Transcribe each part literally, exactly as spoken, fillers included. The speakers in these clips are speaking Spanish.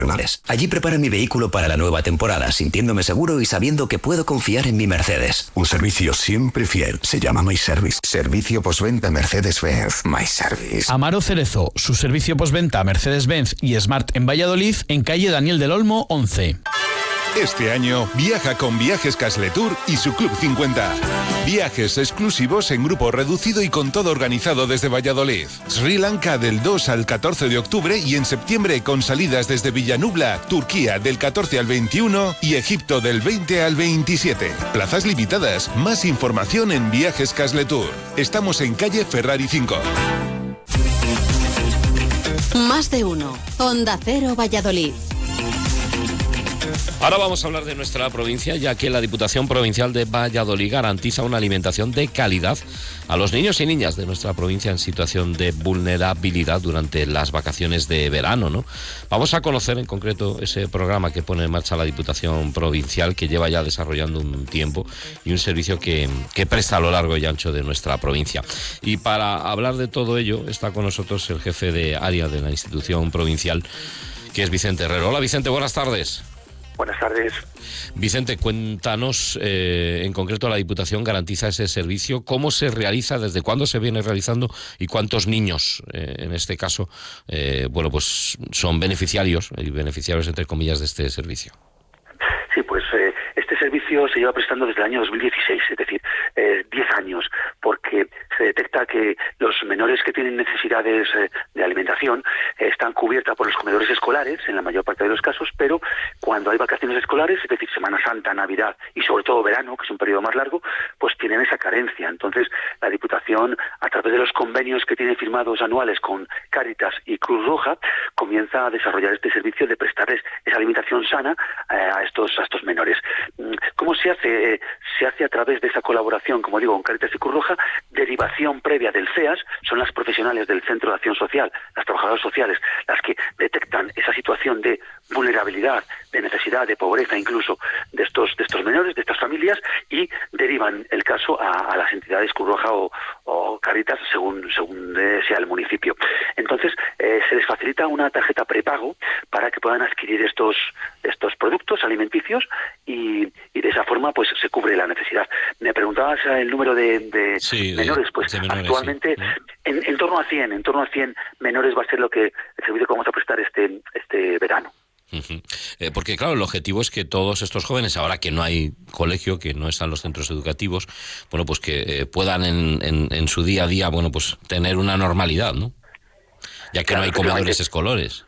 Allí preparo mi vehículo para la nueva temporada, sintiéndome seguro y sabiendo que puedo confiar en mi Mercedes. Un servicio siempre fiel. Se llama MyService. Servicio postventa Mercedes-Benz. MyService. Amaro Cerezo, su servicio postventa Mercedes-Benz y Smart en Valladolid, en calle Daniel del Olmo, once. Este año viaja con Viajes Casletour y su Club cincuenta. Viajes exclusivos en grupo reducido y con todo organizado desde Valladolid. Sri Lanka del dos al catorce de octubre y en septiembre con salidas desde Villanubla, Turquía del catorce al veintiuno y Egipto del veinte al veintisiete. Plazas limitadas. Más información en Viajes Casletour. Estamos en calle Ferrari cinco. Más de uno. Onda Cero Valladolid. Ahora vamos a hablar de nuestra provincia, ya que la Diputación Provincial de Valladolid garantiza una alimentación de calidad a los niños y niñas de nuestra provincia en situación de vulnerabilidad durante las vacaciones de verano, ¿no? Vamos a conocer en concreto ese programa que pone en marcha la Diputación Provincial, que lleva ya desarrollando un tiempo y un servicio que, que presta a lo largo y ancho de nuestra provincia. Y para hablar de todo ello está con nosotros el jefe de área de la institución provincial, que es Vicente Herrero. Hola Vicente, buenas tardes. Buenas tardes. Vicente, cuéntanos, eh, en concreto la Diputación garantiza ese servicio, ¿cómo se realiza, desde cuándo se viene realizando y cuántos niños, eh, en este caso, eh, bueno, pues son beneficiarios, y beneficiarios entre comillas, de este servicio? Sí, pues eh, este servicio se lleva prestando desde el año dos mil dieciséis, es decir, eh, diez años, porque se detecta que los menores que tienen necesidades eh, de alimentación eh, están cubiertas por los comedores escolares, en la mayor parte de los casos, pero cuando hay vacaciones escolares, es decir, Semana Santa, Navidad y sobre todo verano, que es un periodo más largo, pues tienen esa carencia. Entonces, la Diputación, a través de los convenios que tiene firmados anuales con Cáritas y Cruz Roja, comienza a desarrollar este servicio de prestarles esa alimentación sana eh, a estos a estos menores. ¿Cómo se hace? Se hace a través de esa colaboración, como digo, con Cáritas y Cruz Roja, derivación previa del C E A S, son las profesionales del Centro de Acción Social, las trabajadoras sociales, las que detectan esa situación de vulnerabilidad, de necesidad, de pobreza incluso de estos de estos menores, de estas familias, y derivan el caso a, a las entidades Cruz Roja o, o Cáritas según según eh, sea el municipio. Entonces, eh, se les facilita una tarjeta prepago para que puedan adquirir estos estos productos alimenticios y, y de esa forma pues se cubre la necesidad. Me preguntabas el número de, de sí, menores, de, pues de menores, actualmente sí. en, en torno a cien, en torno a cien menores va a ser lo que el servicio que vamos a prestar este este verano. Uh-huh. Eh, porque claro, el objetivo es que todos estos jóvenes, ahora que no hay colegio, que no están los centros educativos, bueno, pues que eh, puedan en, en, en su día a día, bueno, pues tener una normalidad, ¿no? Ya que claro, no hay comedores escolares.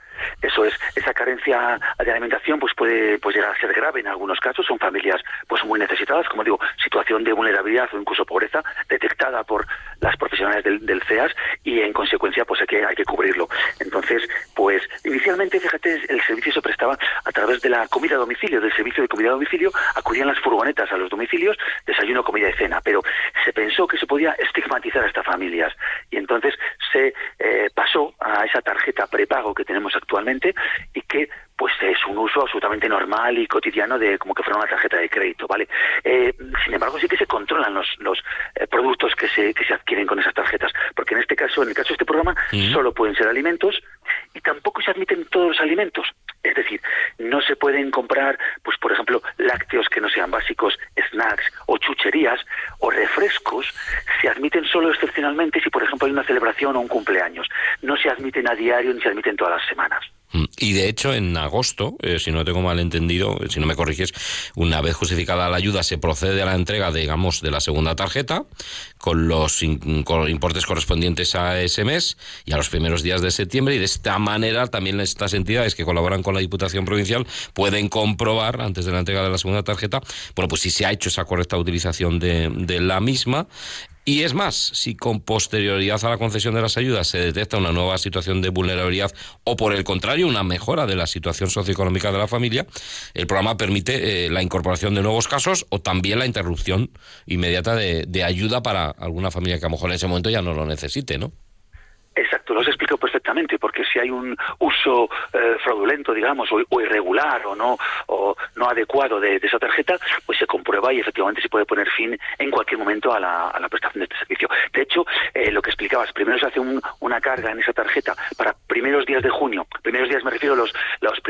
Eso es, esa carencia de alimentación pues puede pues llegar a ser grave en algunos casos. Son familias pues muy necesitadas, como digo, situación de vulnerabilidad o incluso pobreza detectada por las profesionales del, del C E A S, y en consecuencia pues hay que, hay que cubrirlo. Entonces, pues inicialmente, fíjate, el servicio se prestaba a través de la comida a domicilio, del servicio de comida a domicilio, acudían las furgonetas a los domicilios, desayuno, comida y cena, pero se pensó que se podía estigmatizar a estas familias y entonces se eh, pasó a esa tarjeta prepago que tenemos actualmente y que pues es un uso absolutamente normal y cotidiano de como que fuera una tarjeta de crédito, ¿vale? Eh, sin embargo, sí que se controlan los los eh, productos que se que se adquieren con esas tarjetas, porque en este caso, en el caso de este programa, ¿sí?, solo pueden ser alimentos y tampoco se admiten todos los alimentos. Es decir, no se pueden comprar, pues por ejemplo, lácteos que no sean básicos, snacks o chucherías o refrescos. Se admiten solo excepcionalmente si, por ejemplo, hay una celebración o un cumpleaños. No se admiten a diario ni se admiten todas las semanas. Y de hecho en agosto, eh, si no tengo mal entendido, si no me corriges, una vez justificada la ayuda se procede a la entrega, digamos, de la segunda tarjeta con los in, con importes correspondientes a ese mes y a los primeros días de septiembre, y de esta manera también estas entidades que colaboran con la Diputación Provincial pueden comprobar antes de la entrega de la segunda tarjeta, bueno, pues si se ha hecho esa correcta utilización de, de la misma. Y es más, si con posterioridad a la concesión de las ayudas se detecta una nueva situación de vulnerabilidad o por el contrario una mejora de la situación socioeconómica de la familia, el programa permite eh, la incorporación de nuevos casos o también la interrupción inmediata de, de ayuda para alguna familia que a lo mejor en ese momento ya no lo necesite, ¿no? Exacto, lo has explicado perfectamente, porque si hay un uso eh, fraudulento, digamos, o, o irregular o no o no adecuado de, de esa tarjeta, pues se comprueba y efectivamente se puede poner fin en cualquier momento a la, a la prestación de este servicio. De hecho, eh, lo que explicabas, primero se hace un, una carga en esa tarjeta para primeros días de junio, primeros días me refiero a los, los